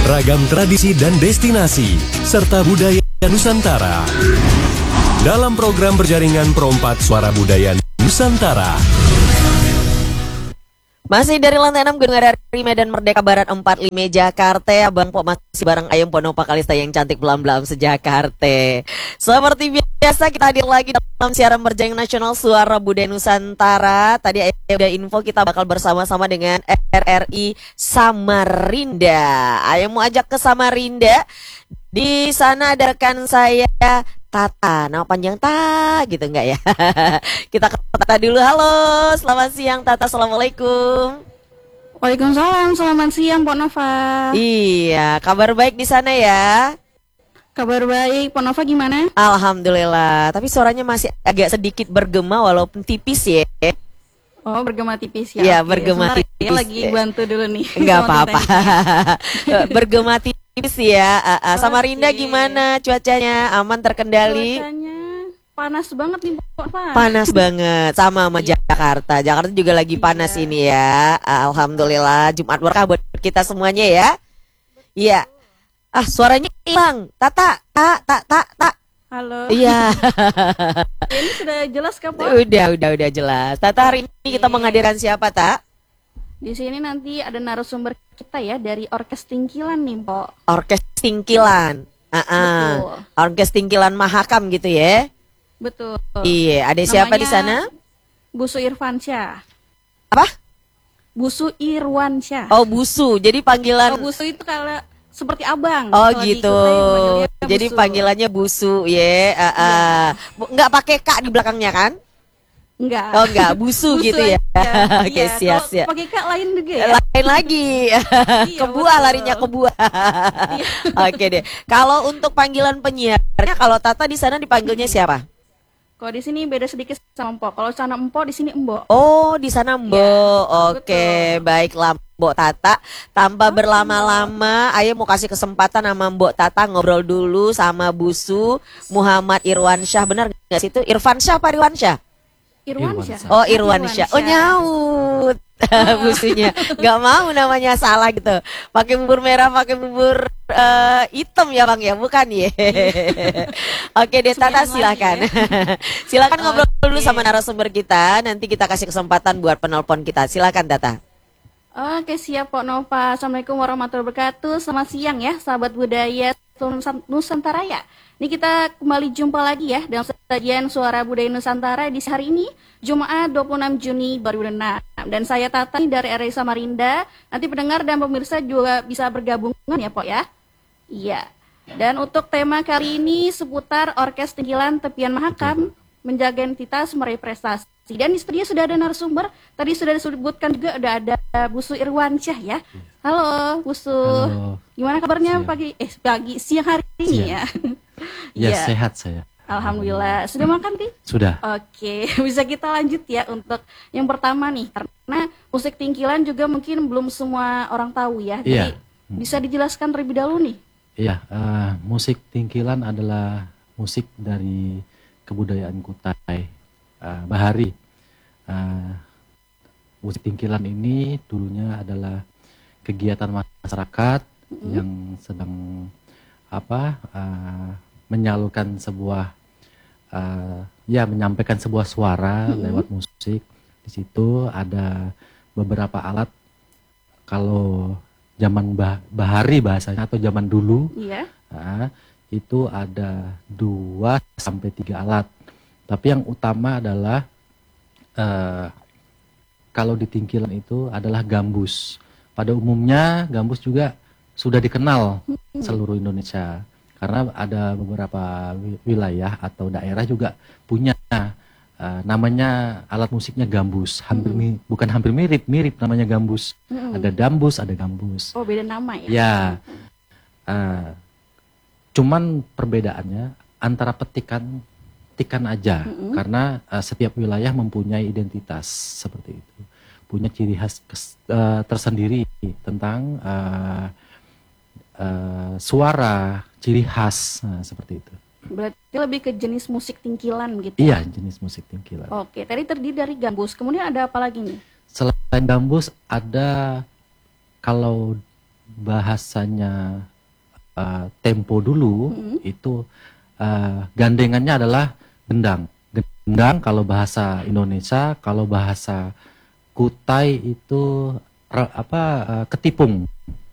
ragam tradisi dan destinasi, serta budaya Nusantara. Dalam program berjaringan Perompak Suara Budaya Nusantara. Masih dari lantai 6 Gedung RRI Medan Merdeka Barat 45 Jakarta. Abang Po masih bareng Ayam Ponopa Kalista yang cantik belam-belam sejakarta. Seperti biasa kita hadir lagi dalam siaran berjaring nasional Suara Budaya Nusantara. Tadi ada info kita bakal bersama-sama dengan RRI Samarinda. Ayam mau ajak ke Samarinda. Di sana ada rekan saya Tata, nama panjang Ta gitu enggak ya? Kita ke Tata dulu. Halo, selamat siang Tata, assalamualaikum. Waalaikumsalam, selamat siang Pok Nova. Iya, kabar baik di sana ya? Kabar baik, Pok Nova gimana? Alhamdulillah, tapi suaranya masih agak sedikit bergema walaupun tipis ya. Oh, bergema tipis ya? Iya, oke. bergema Sebentar, tipis. ya, lagi bantu dulu nih. Enggak apa-apa. Bergema tipis ya. Samarinda Oke. gimana cuacanya? Aman, terkendali? Cuacanya panas banget nih Pok Nova. Panas banget sama Jakarta. Jakarta juga lagi panas ini ya. Alhamdulillah, Jumat berkah buat kita semuanya ya. Iya. Suaranya hilang. Tata. Halo. Iya. Ini sudah jelas kah Pok? Udah jelas. Tata, hari ini kita menghadirkan siapa, Tak? Di sini nanti ada narasumber kita ya dari Orkes Tingkilan nih Pok. Orkes Tingkilan. Betul. Orkes Tingkilan Mahakam gitu ya. Betul. Iya, ada siapa di Namanya sana? Busu Irfansyah. Apa? Busu Irwansyah. Oh, Busu. Jadi panggilan. Oh, Busu itu kalau seperti abang. Oh Kalau di gitu. Kutai dipanggilnya Jadi Busu. panggilannya Busu ya. Nggak pakai K di belakangnya kan? Enggak. Oh enggak, Busu gitu ya. aja. Oke, Iya, siap. kalau pakai kak lain juga ya. Lain lagi. Iya, Ke buah, betul. larinya ke buah. Oke deh. Kalau untuk panggilan penyiarnya, kalau Tata di sana dipanggilnya siapa? Kalau di sini beda sedikit sama Empok. Kalau sana Empok, di sini Embok. Oh, di sana Mbok. Iya, Oke, betul. baiklah Mbok Tata. Tanpa berlama-lama, ayo mau kasih kesempatan sama Mbok Tata ngobrol dulu sama Busu Muhammad Irwansyah. Benar nggak sih itu? Irfansyah apa Irwansyah? Irwansyah. Oh, Irwansyah. Oh, nyaut. Busunya nggak mau namanya salah gitu. Pakai bubur merah, pakai bubur hitam ya Bang ya, bukan ya? Oke deh Tata, Semuanya silakan. lagi Silakan ngobrol dulu Oke. sama narasumber kita. Nanti kita kasih kesempatan buat penelpon kita. Silakan Tata. Oke, siap Pok Nova. Assalamualaikum warahmatullahi wabarakatuh. Selamat siang ya, sahabat budaya Nusantara ya. Ini kita kembali jumpa lagi ya dalam sajian Suara Budaya Nusantara di hari ini, Jumat 26 Juni 2006. Dan saya Tata dari RRI Samarinda. Nanti pendengar dan pemirsa juga bisa bergabungan ya Pok ya. Iya. Dan untuk tema kali ini seputar Orkes Tingkilan Tepian Mahakam, menjaga identitas meraih prestasi. Dan di studio sudah ada narasumber. Tadi sudah disebutkan juga ada Busu Irwansyah ya. Halo Busu. Halo. Gimana kabarnya Siang. pagi siang hari ini Siang. ya? Ya, Iya. sehat saya. Alhamdulillah. Sudah makan Ki? Sudah. Oke, bisa kita lanjut ya untuk yang pertama nih. Karena musik Tingkilan juga mungkin belum semua orang tahu ya. Jadi Iya. bisa dijelaskan terlebih dahulu nih. Iya, musik Tingkilan adalah musik dari kebudayaan Kutai, Bahari. Musik Tingkilan ini dulunya adalah kegiatan masyarakat yang sedang menyalurkan sebuah menyampaikan sebuah suara lewat musik. Di situ ada beberapa alat. Kalau zaman Bahari bahasanya atau zaman dulu, Iya. itu ada 2 sampai 3 alat. Tapi yang utama adalah kalau di Tingkilan itu adalah gambus. Pada umumnya gambus juga sudah dikenal seluruh Indonesia karena ada beberapa wilayah atau daerah juga punya namanya alat musiknya gambus. Bukan hampir mirip namanya gambus. Ada dambus, ada gambus. Oh, beda nama ya? Ya, cuman perbedaannya antara petikan aja, karena setiap wilayah mempunyai identitas seperti itu, punya ciri khas tersendiri tentang suara, ciri khas, seperti itu. Berarti lebih ke jenis musik Tingkilan gitu. Iya, jenis musik Tingkilan. Oke, tadi terdiri dari gambus. Kemudian ada apa lagi nih? Selain gambus ada, kalau bahasanya tempo dulu itu gandengannya adalah gendang. Gendang kalau bahasa Indonesia, kalau bahasa Kutai itu ketipung.